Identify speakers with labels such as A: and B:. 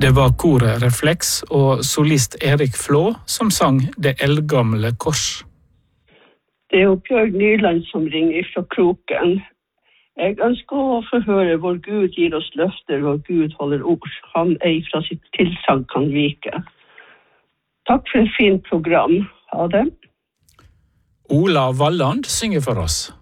A: Det var koret Refleks og solist Erik Flå som sang Det eldgamle kors.
B: Det jo Bjørn Nyland som ringer fra Kroken. Jeg ønsker å få høre hvor Gud gir oss løfter, hvor Gud holder ord. Han fra sitt tilsagn kan vike. Takk for et fint program. Ha det.
A: Ola Valland synger for oss.